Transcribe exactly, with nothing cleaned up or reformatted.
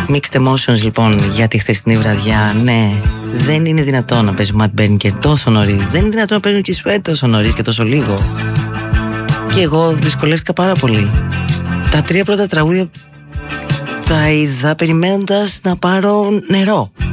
Mixed Emotions λοιπόν για τη χθεσινή βραδιά. Ναι, δεν είναι δυνατόν να παίζει ο Matt Berninger τόσο νωρίς. Δεν είναι δυνατόν να παίζουν και οι Sweat τόσο νωρίς και τόσο λίγο. Και εγώ δυσκολεύτηκα πάρα πολύ. Τα τρία πρώτα τραγούδια τα είδα περιμένοντας να πάρω νερό.